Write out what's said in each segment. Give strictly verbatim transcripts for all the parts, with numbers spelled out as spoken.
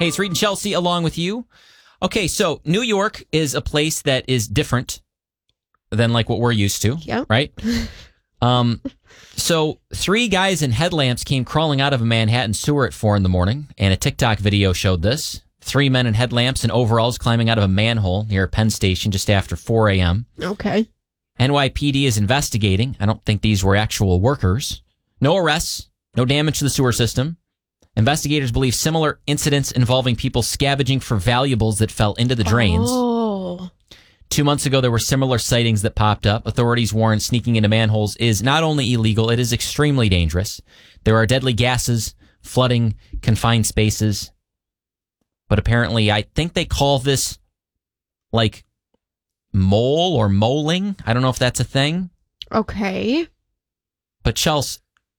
Hey, it's Reed and Chelsea along with you. Okay, so New York is a place that is different than like what we're used to, yep. right? Um, so three guys in headlamps came crawling out of a Manhattan sewer at four in the morning, and a TikTok video showed this. Three men in headlamps and overalls climbing out of a manhole near a Penn Station just after four a.m. Okay. N Y P D is investigating. I don't think these were actual workers. No arrests, no damage to the sewer system. Investigators believe similar incidents involving people scavenging for valuables that fell into the drains. Oh. Two months ago, there were similar sightings that popped up. Authorities warn sneaking into manholes is not only illegal, it is extremely dangerous. There are deadly gases, flooding, confined spaces. But apparently, I think they call this like mole or moling. I don't know if that's a thing. Okay. But Chelsea,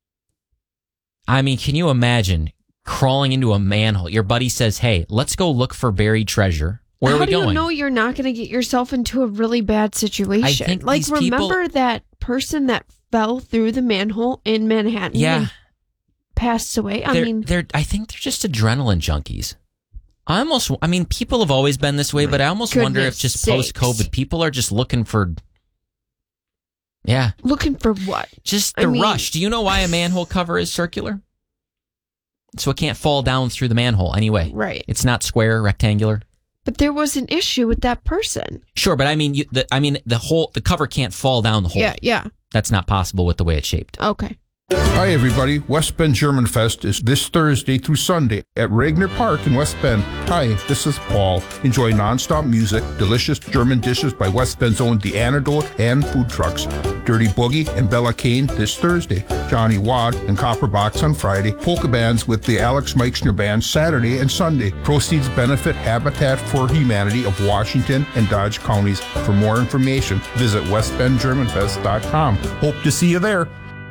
I mean, can you imagine crawling into a manhole? Your buddy says, hey, let's go look for buried treasure. Where How are we do going? you know you're not going to get yourself into a really bad situation? I think like, these remember people- that person that fell through the manhole in Manhattan Yeah. and passed away? I they're, mean, they're, I think they're just adrenaline junkies. I almost, I mean, people have always been this way, but I almost wonder if goodness just sakes. post-COVID, people are just looking for, yeah, looking for what? just I the mean- rush. Do you know why a manhole cover is circular? So it can't fall down through the manhole anyway. Right. It's not square, rectangular. But there was an issue with that person. Sure, but I mean, you, the, I mean, the whole, the cover can't fall down the hole. Yeah, yeah. That's not possible with the way it's shaped. Okay. Hi everybody, West Bend German Fest is this Thursday through Sunday at Regner Park in West Bend. Hi, this is Paul. Enjoy nonstop music, delicious German dishes by West Bend's own The Antidote, and food trucks. Dirty Boogie and Bella Kane this Thursday. Johnny Wad and Copper Box on Friday. Polka bands with the Alex Meixner Band Saturday and Sunday. Proceeds benefit Habitat for Humanity of Washington and Dodge counties. For more information, visit west bend german fest dot com. Hope to see you there.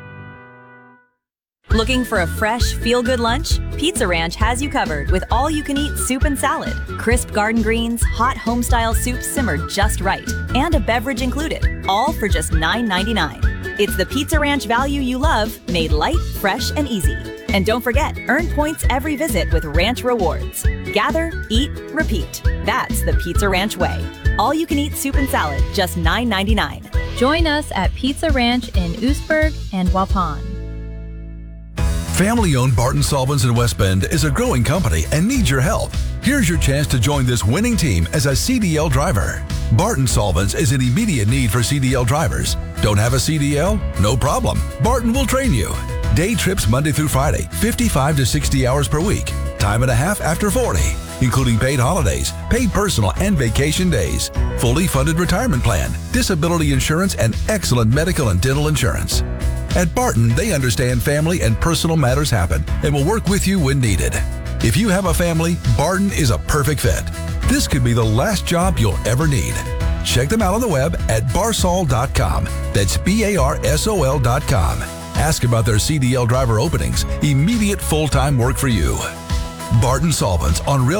Looking for a fresh, feel-good lunch? Pizza Ranch has you covered with all-you-can-eat soup and salad. Crisp garden greens, hot home-style soups simmered just right, and a beverage included, all for just nine ninety-nine. It's the Pizza Ranch value you love, made light, fresh, and easy. And don't forget, earn points every visit with Ranch Rewards. Gather, eat, repeat. That's the Pizza Ranch way. All-you-can-eat soup and salad, just nine ninety-nine. Join us at Pizza Ranch in Oostburg and Waupun. Family-owned Barton Solvents in West Bend is a growing company and needs your help. Here's your chance to join this winning team as a C D L driver. Barton Solvents is in immediate need for C D L drivers. Don't have a C D L? No problem. Barton will train you. Day trips Monday through Friday, fifty-five to sixty hours per week. Time and a half after forty, including paid holidays, paid personal and vacation days. Fully funded retirement plan, disability insurance, and excellent medical and dental insurance. At Barton, they understand family and personal matters happen and will work with you when needed. If you have a family, Barton is a perfect fit. This could be the last job you'll ever need. Check them out on the web at barsol dot com. That's B A R S O L dot com. Ask about their C D L driver openings. Immediate full-time work for you. Barton Solvents on Rail